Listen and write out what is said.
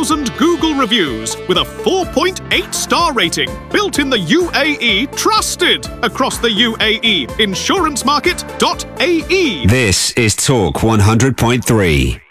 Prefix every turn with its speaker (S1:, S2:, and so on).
S1: 1,000 Google reviews with a 4.8-star rating. Built in the UAE, trusted across the UAE. Insurancemarket.ae.
S2: This is Talk 100.3.